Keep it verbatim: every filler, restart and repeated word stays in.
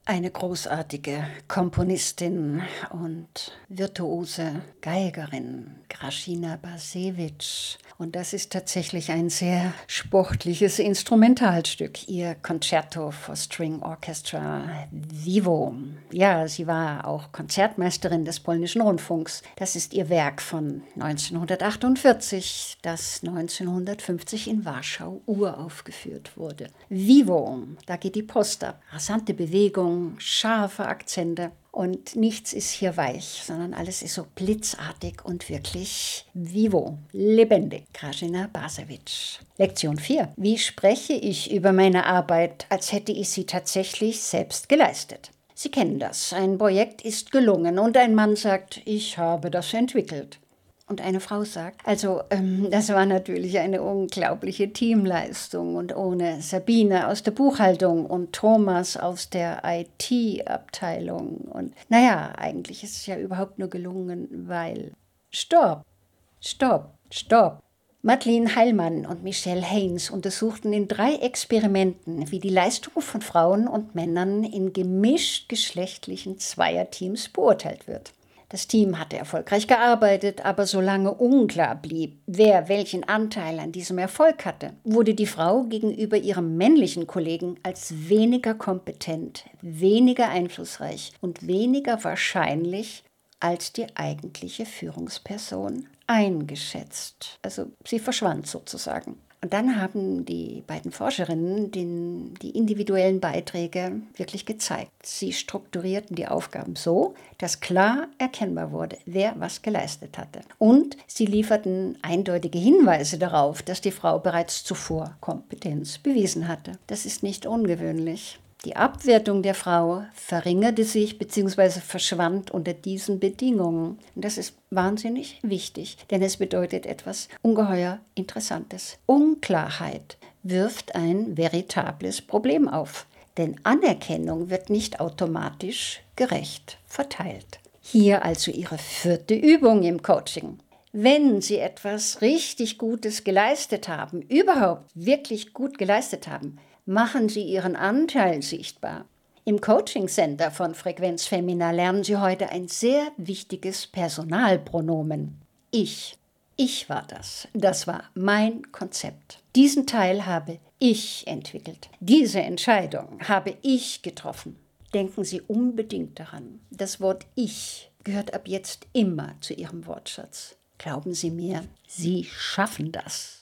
Eine großartige Komponistin und virtuose Geigerin, Grażyna Baszewicz. Und das ist tatsächlich ein sehr sportliches Instrumentalstück. Ihr Concerto for String Orchestra Vivo. Ja, sie war auch Konzertmeisterin des polnischen Rundfunks. Das ist ihr Werk von neunzehnhundertachtundvierzig, das neunzehnhundertfünfzig in Warschau uraufgeführt wurde. Vivo, da geht die Post ab. Rasante Bewegung, scharfe Akzente und nichts ist hier weich, sondern alles ist so blitzartig und wirklich vivo, lebendig. Grażyna Baszewicz. Lektion vier. Wie spreche ich über meine Arbeit, als hätte ich sie tatsächlich selbst geleistet? Sie kennen das. Ein Projekt ist gelungen und ein Mann sagt, ich habe das entwickelt. Und eine Frau sagt, also ähm, das war natürlich eine unglaubliche Teamleistung und ohne Sabine aus der Buchhaltung und Thomas aus der I T-Abteilung. Und naja, eigentlich ist es ja überhaupt nur gelungen, weil... Stopp, stopp, stopp. Madeleine Heilmann und Michelle Haynes untersuchten in drei Experimenten, wie die Leistung von Frauen und Männern in gemischt geschlechtlichen Zweierteams beurteilt wird. Das Team hatte erfolgreich gearbeitet, aber solange unklar blieb, wer welchen Anteil an diesem Erfolg hatte, wurde die Frau gegenüber ihrem männlichen Kollegen als weniger kompetent, weniger einflussreich und weniger wahrscheinlich als die eigentliche Führungsperson eingeschätzt. Also sie verschwand sozusagen. Und dann haben die beiden Forscherinnen den, die individuellen Beiträge wirklich gezeigt. Sie strukturierten die Aufgaben so, dass klar erkennbar wurde, wer was geleistet hatte. Und sie lieferten eindeutige Hinweise darauf, dass die Frau bereits zuvor Kompetenz bewiesen hatte. Das ist nicht ungewöhnlich. Die Abwertung der Frau verringerte sich bzw. verschwand unter diesen Bedingungen. Und das ist wahnsinnig wichtig, denn es bedeutet etwas ungeheuer Interessantes. Unklarheit wirft ein veritables Problem auf, denn Anerkennung wird nicht automatisch gerecht verteilt. Hier also Ihre vierte Übung im Coaching. Wenn Sie etwas richtig Gutes geleistet haben, überhaupt wirklich gut geleistet haben, machen Sie Ihren Anteil sichtbar. Im Coaching Center von Frequenz Femina lernen Sie heute ein sehr wichtiges Personalpronomen. Ich. Ich war das. Das war mein Konzept. Diesen Teil habe ich entwickelt. Diese Entscheidung habe ich getroffen. Denken Sie unbedingt daran. Das Wort Ich gehört ab jetzt immer zu Ihrem Wortschatz. Glauben Sie mir, Sie schaffen das.